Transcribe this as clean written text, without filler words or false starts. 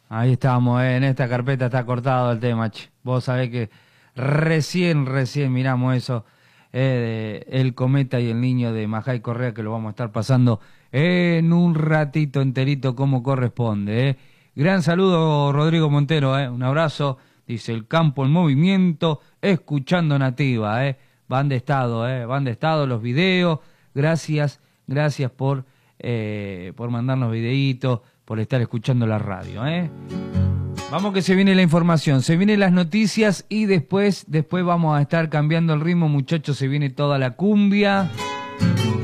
Ahí estamos, en esta carpeta está cortado el tema, che. Vos sabés que recién miramos eso, de El Cometa y el Niño de Majay Correa, que lo vamos a estar pasando en un ratito enterito como corresponde, Gran saludo, Rodrigo Montero, un abrazo. Dice, el campo en movimiento, escuchando Nativa, Van de estado, van de estado los videos. Gracias por mandarnos videitos, por estar escuchando la radio, Vamos que se viene la información, se vienen las noticias y después vamos a estar cambiando el ritmo, muchachos, se viene toda la cumbia.